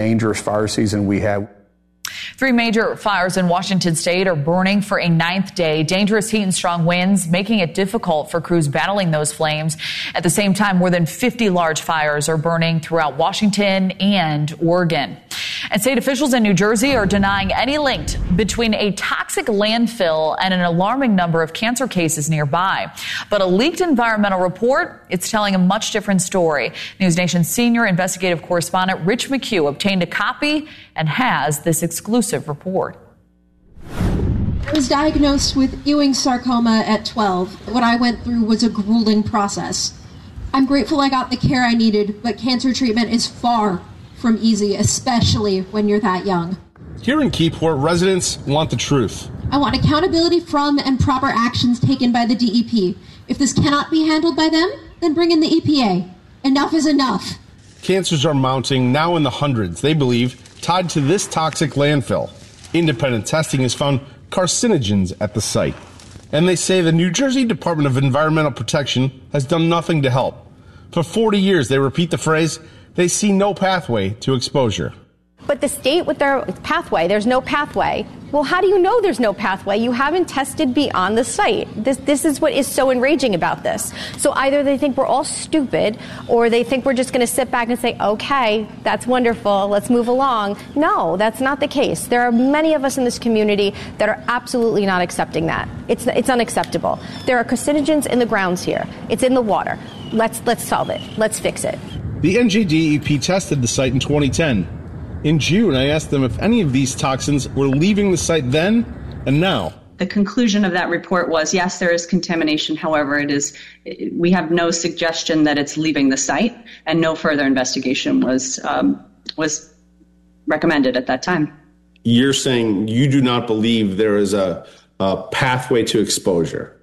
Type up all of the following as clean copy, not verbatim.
dangerous fire season we had. 3 major fires in Washington state are burning for a 9th day. Dangerous heat and strong winds making it difficult for crews battling those flames. At the same time, more than 50 large fires are burning throughout Washington and Oregon. And state officials in New Jersey are denying any link between a toxic landfill and an alarming number of cancer cases nearby. But a leaked environmental report, it's telling a much different story. News Nation's senior investigative correspondent Rich McHugh obtained a copy and has this exclusive report. I was diagnosed with Ewing sarcoma at 12. What I went through was a grueling process. I'm grateful I got the care I needed, but cancer treatment is far from easy, especially when you're that young. Here in Keyport, residents want the truth. I want accountability from and proper actions taken by the DEP. If this cannot be handled by them, then bring in the EPA. Enough is enough. Cancers are mounting, now in the hundreds, they believe, tied to this toxic landfill. Independent testing has found carcinogens at the site. And they say the New Jersey Department of Environmental Protection has done nothing to help. For 40 years, they repeat the phrase, they see no pathway to exposure. But the state with their pathway, there's no pathway. Well, how do you know there's no pathway? You haven't tested beyond the site. This is what is so enraging about this. So either they think we're all stupid, or they think we're just going to sit back and say, okay, that's wonderful, let's move along. No, that's not the case. There are many of us in this community that are absolutely not accepting that. It's unacceptable. There are carcinogens in the grounds here. It's in the water. Let's solve it. Let's fix it. The NJDEP tested the site in 2010. In June, I asked them if any of these toxins were leaving the site then and now. The conclusion of that report was, yes, there is contamination. However, we have no suggestion that it's leaving the site, and no further investigation was recommended at that time. You're saying you do not believe there is a pathway to exposure?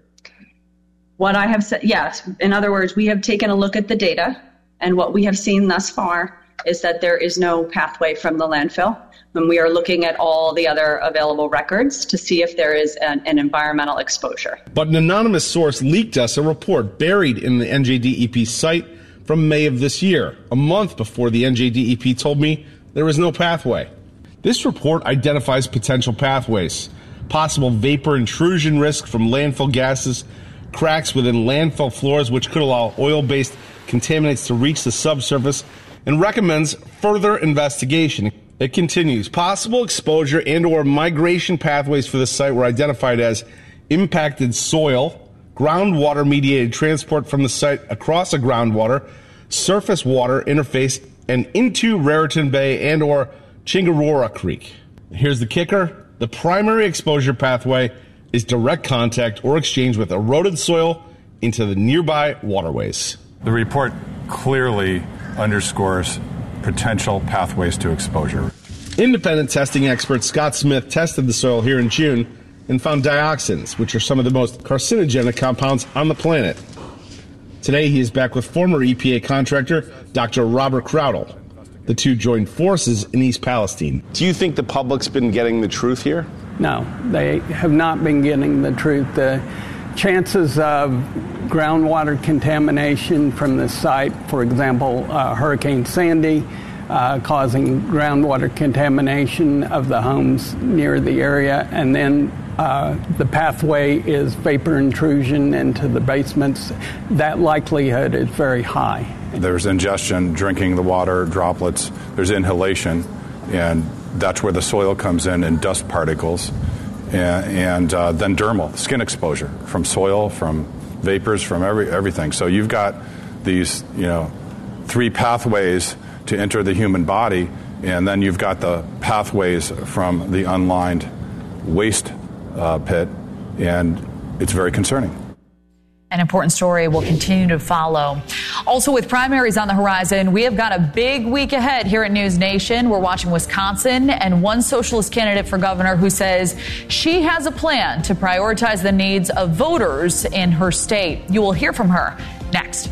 What I have said, yes. In other words, we have taken a look at the data, and what we have seen thus far is that there is no pathway from the landfill. And we are looking at all the other available records to see if there is an environmental exposure. But an anonymous source leaked us a report buried in the NJDEP site from May of this year, a month before the NJDEP told me there was no pathway. This report identifies potential pathways, possible vapor intrusion risk from landfill gases, cracks within landfill floors which could allow oil-based contaminants to reach the subsurface, and recommends further investigation. It continues, possible exposure and or migration pathways for the site were identified as impacted soil, groundwater mediated transport from the site across a groundwater, surface water interface, and into Raritan Bay and or Chingarora Creek. Here's the kicker. The primary exposure pathway is direct contact or exchange with eroded soil into the nearby waterways. The report clearly underscores potential pathways to exposure. Independent testing expert Scott Smith tested the soil here in June and found dioxins, which are some of the most carcinogenic compounds on the planet. Today, he is back with former EPA contractor Dr. Robert Crowdell. The two joined forces in East Palestine. Do you think the public's been getting the truth here? No, they have not been getting the truth. The chances of groundwater contamination from the site, for example, Hurricane Sandy, causing groundwater contamination of the homes near the area, and then the pathway is vapor intrusion into the basements. That likelihood is very high. There's ingestion, drinking the water, droplets, there's inhalation, and that's where the soil comes in and dust particles, and then dermal, skin exposure from soil, from vapors, from everything. So you've got these, 3 pathways to enter the human body, and then you've got the pathways from the unlined waste pit, and it's very concerning. An important story will continue to follow. Also, with primaries on the horizon, we have got a big week ahead here at News Nation. We're watching Wisconsin and one socialist candidate for governor who says she has a plan to prioritize the needs of voters in her state. You will hear from her next.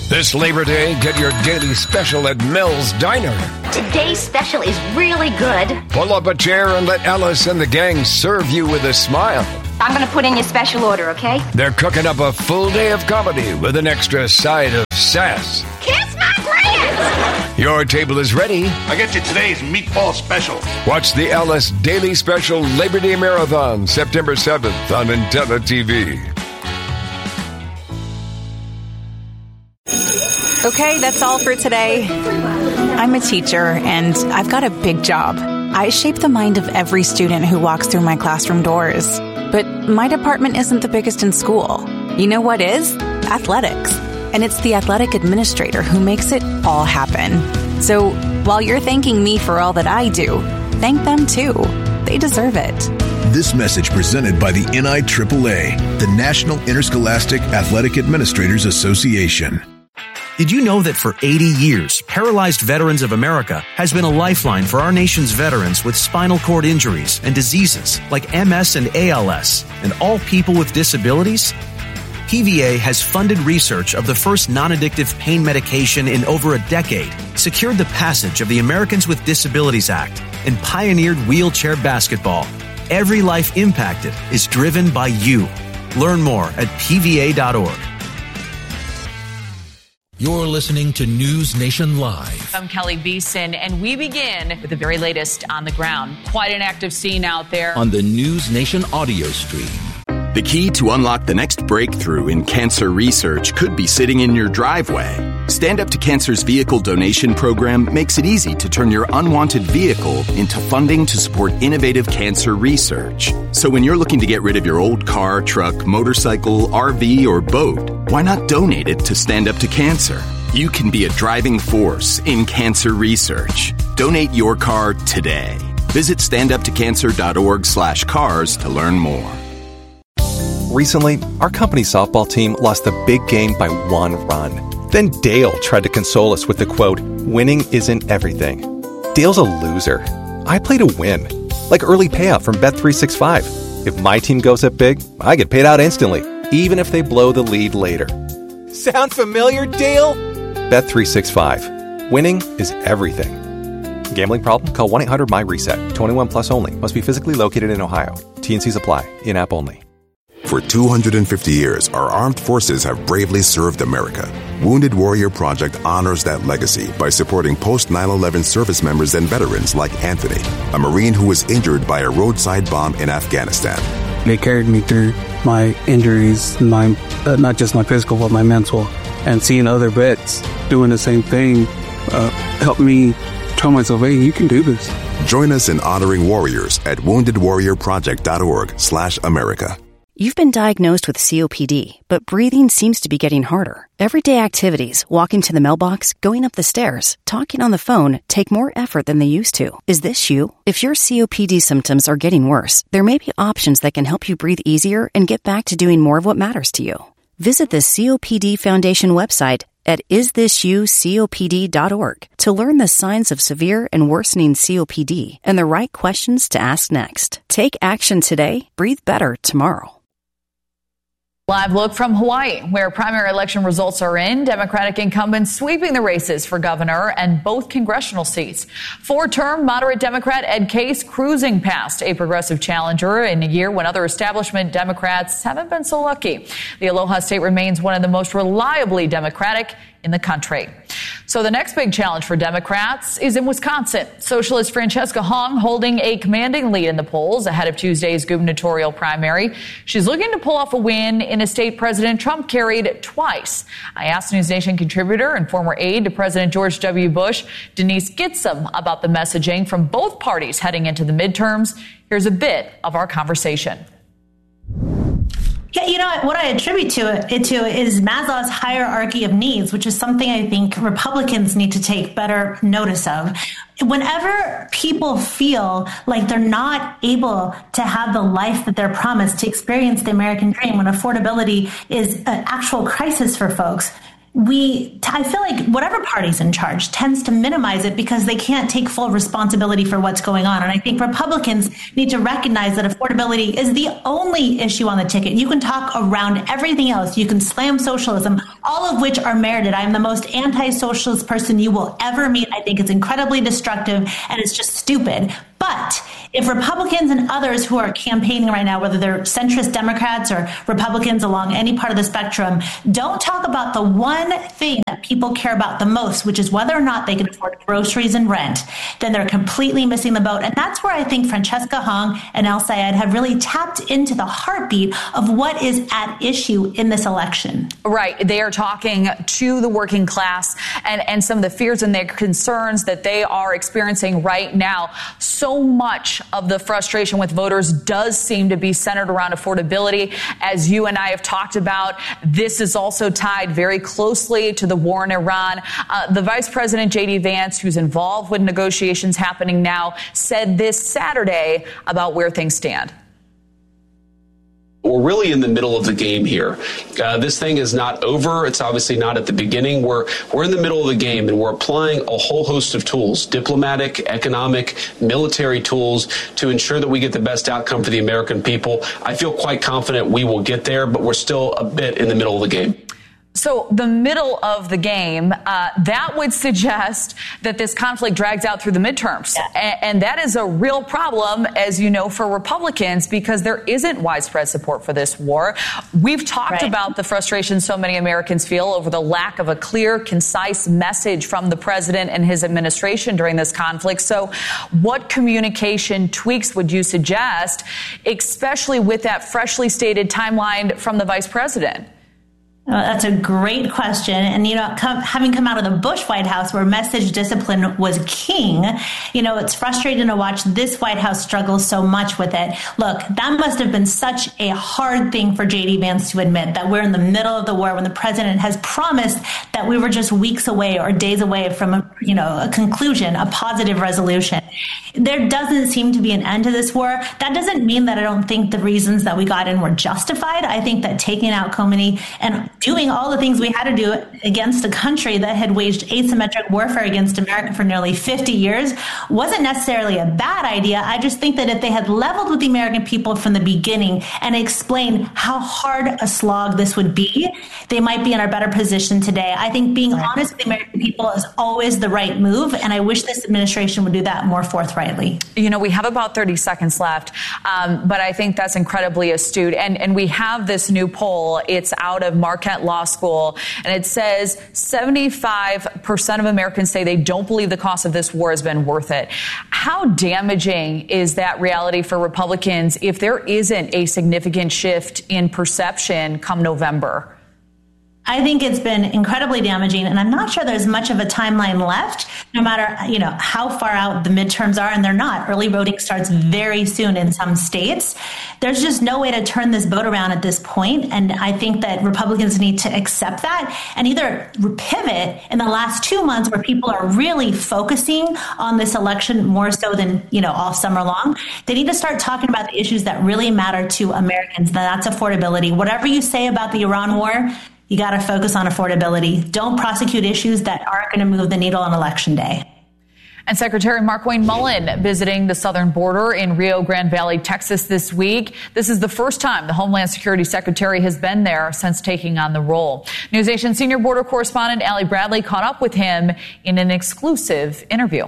This Labor Day, get your daily special at Mel's Diner. Today's special is really good. Pull up a chair and let Alice and the gang serve you with a smile. I'm going to put in your special order, okay? They're cooking up a full day of comedy with an extra side of sass. Kiss my grants! Your table is ready. I get you today's meatball special. Watch the Alice Daily Special Labor Day Marathon, September 7th on Intella TV. Okay, that's all for today. I'm a teacher, and I've got a big job. I shape the mind of every student who walks through my classroom doors. But my department isn't the biggest in school. You know what is? Athletics. And it's the athletic administrator who makes it all happen. So while you're thanking me for all that I do, thank them too. They deserve it. This message presented by the NIAAA, the National Interscholastic Athletic Administrators Association. Did you know that for 80 years, Paralyzed Veterans of America has been a lifeline for our nation's veterans with spinal cord injuries and diseases like MS and ALS, and all people with disabilities? PVA has funded research of the first non-addictive pain medication in over a decade, secured the passage of the Americans with Disabilities Act, and pioneered wheelchair basketball. Every life impacted is driven by you. Learn more at pva.org. You're listening to News Nation Live. I'm Kelly Beeson, and we begin with the very latest on the ground. Quite an active scene out there. On the News Nation audio stream. The key to unlock the next breakthrough in cancer research could be sitting in your driveway. Stand Up to Cancer's vehicle donation program makes it easy to turn your unwanted vehicle into funding to support innovative cancer research. So when you're looking to get rid of your old car, truck, motorcycle, RV, or boat, why not donate it to Stand Up to Cancer? You can be a driving force in cancer research. Donate your car today. Visit standuptocancer.org/cars to learn more. Recently, our company's softball team lost the big game by 1 run. Then Dale tried to console us with the quote, "Winning isn't everything." Dale's a loser. I play to win. Like early payout from Bet365. If my team goes up big, I get paid out instantly, even if they blow the lead later. Sound familiar, Dale? Bet365. Winning is everything. Gambling problem? Call 1-800-MY-RESET. 21 plus only. Must be physically located in Ohio. T&Cs apply. In-app only. For 250 years, our armed forces have bravely served America. Wounded Warrior Project honors that legacy by supporting post-9/11 service members and veterans like Anthony, a Marine who was injured by a roadside bomb in Afghanistan. They carried me through my injuries, not just my physical, but my mental. And seeing other vets doing the same thing helped me tell myself, hey, you can do this. Join us in honoring warriors at woundedwarriorproject.org/America. You've been diagnosed with COPD, but breathing seems to be getting harder. Everyday activities, walking to the mailbox, going up the stairs, talking on the phone, take more effort than they used to. Is this you? If your COPD symptoms are getting worse, there may be options that can help you breathe easier and get back to doing more of what matters to you. Visit the COPD Foundation website at isthisyoucopd.org to learn the signs of severe and worsening COPD and the right questions to ask next. Take action today. Breathe better tomorrow. Live look from Hawaii, where primary election results are in. Democratic incumbents sweeping the races for governor and both congressional seats. 4-term moderate Democrat Ed Case cruising past a progressive challenger in a year when other establishment Democrats haven't been so lucky. The Aloha State remains one of the most reliably Democratic in the country. So the next big challenge for Democrats is in Wisconsin. Socialist Francesca Hong holding a commanding lead in the polls ahead of Tuesday's gubernatorial primary. She's looking to pull off a win in a state President Trump carried twice. I asked News Nation contributor and former aide to President George W. Bush, Denise Gitsom, about the messaging from both parties heading into the midterms. Here's a bit of our conversation. Yeah, you know, what I attribute it to is Maslow's hierarchy of needs, which is something I think Republicans need to take better notice of. Whenever people feel like they're not able to have the life that they're promised, to experience the American dream, when affordability is an actual crisis for folks, I feel like whatever party's in charge tends to minimize it because they can't take full responsibility for what's going on. And I think Republicans need to recognize that affordability is the only issue on the ticket. You can talk around everything else. You can slam socialism all of which are merited. I'm the most anti-socialist person you will ever meet. I think it's incredibly destructive and it's just stupid. But if Republicans and others who are campaigning right now, whether they're centrist Democrats or Republicans along any part of the spectrum, don't talk about the one thing that people care about the most, which is whether or not they can afford groceries and rent, then they're completely missing the boat. And that's where I think Francesca Hong and El Sayed have really tapped into the heartbeat of what is at issue in this election. Right. They are talking to the working class and some of the fears and their concerns that they are experiencing right now. So much of the frustration with voters does seem to be centered around affordability. As you and I have talked about, this is also tied very closely to the war in Iran. The Vice President, J.D. Vance, who's involved with negotiations happening now, said this Saturday about where things stand. We're really in the middle of the game here. This thing is not over. It's obviously not at the beginning. We're in the middle of the game, and we're applying a whole host of tools, diplomatic, economic, military tools, to ensure that we get the best outcome for the American people. I feel quite confident we will get there, but we're still a bit in the middle of the game. So the middle of the game, that would suggest that this conflict drags out through the midterms. Yeah. And that is a real problem, as you know, for Republicans, because there isn't widespread support for this war. We've talked about the frustration so many Americans feel over the lack of a clear, concise message from the president and his administration during this conflict. So what communication tweaks would you suggest, especially with that freshly stated timeline from the vice president? That's a great question. And, having come out of the Bush White House where message discipline was king, it's frustrating to watch this White House struggle so much with it. Look, that must have been such a hard thing for J.D. Vance to admit, that we're in the middle of the war when the president has promised that we were just weeks away or days away from a conclusion, a positive resolution. There doesn't seem to be an end to this war. That doesn't mean that I don't think the reasons that we got in were justified. I think that taking out Khomeini and doing all the things we had to do against a country that had waged asymmetric warfare against America for nearly 50 years wasn't necessarily a bad idea. I just think that if they had leveled with the American people from the beginning and explained how hard a slog this would be, they might be in a better position today. I think being honest with the American people is always the right move, and I wish this administration would do that more forthrightly. We have about 30 seconds left, but I think that's incredibly astute. And we have this new poll. It's out of Marquette Law School, and it says 75% of Americans say they don't believe the cost of this war has been worth it. How damaging is that reality for Republicans if there isn't a significant shift in perception come November? I think it's been incredibly damaging, and I'm not sure there's much of a timeline left, no matter, how far out the midterms are, and they're not. Early voting starts very soon in some states. There's just no way to turn this boat around at this point, and I think that Republicans need to accept that and either pivot in the last 2 months where people are really focusing on this election more so than, all summer long. They need to start talking about the issues that really matter to Americans, and that's affordability. Whatever you say about the Iran war, you got to focus on affordability. Don't prosecute issues that aren't going to move the needle on Election Day. And Secretary Markwayne Mullin visiting the southern border in Rio Grande Valley, Texas this week. This is the first time the Homeland Security Secretary has been there since taking on the role. NewsNation senior border correspondent Allie Bradley caught up with him in an exclusive interview.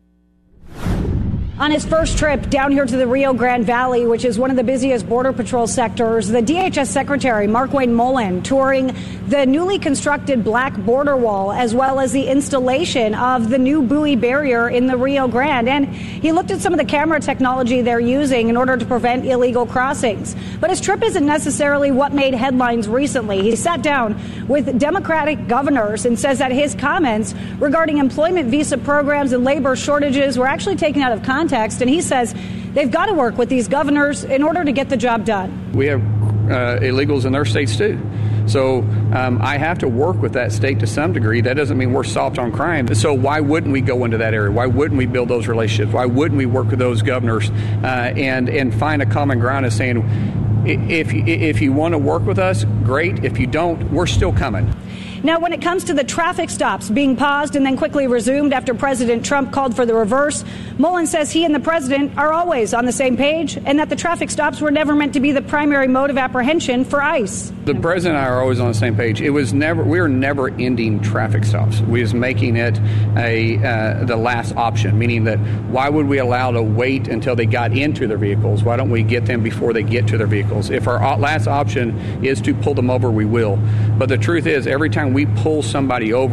On his first trip down here to the Rio Grande Valley, which is one of the busiest Border Patrol sectors, the DHS Secretary Markwayne Mullin touring the newly constructed black border wall, as well as the installation of the new buoy barrier in the Rio Grande. And he looked at some of the camera technology they're using in order to prevent illegal crossings. But his trip isn't necessarily what made headlines recently. He sat down with Democratic governors and says that his comments regarding employment visa programs and labor shortages were actually taken out of context. And he says they've got to work with these governors in order to get the job done. We have illegals in their states, too. So I have to work with that state to some degree. That doesn't mean we're soft on crime. So why wouldn't we go into that area? Why wouldn't we build those relationships? Why wouldn't we work with those governors and find a common ground of saying, if you want to work with us, great. If you don't, we're still coming. Now, when it comes to the traffic stops being paused and then quickly resumed after President Trump called for the reverse, Mullen says he and the president are always on the same page and that the traffic stops were never meant to be the primary mode of apprehension for ICE. The president and I are always on the same page. We were never ending traffic stops. We was making it the last option, meaning that why would we allow to wait until they got into their vehicles? Why don't we get them before they get to their vehicles? If our last option is to pull them over, we will. But the truth is, every time we pull somebody over,